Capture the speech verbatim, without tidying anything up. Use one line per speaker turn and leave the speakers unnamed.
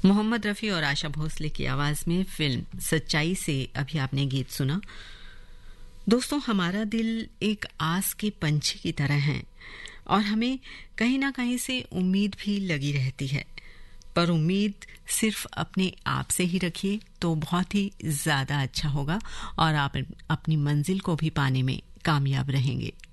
मोहम्मद रफ़ी और आशा भोसले की आवाज़ में फिल्म सच्चाई से अभी आपने गीत सुना। दोस्तों, हमारा दिल एक आस के पंछी की तरह है और हमें कहीं ना कहीं से उम्मीद भी लगी रहती है, पर उम्मीद सिर्फ अपने आप से ही रखिए तो बहुत ही ज़्यादा अच्छा होगा और आप अपनी मंजिल को भी पाने में कामयाब रहेंगे।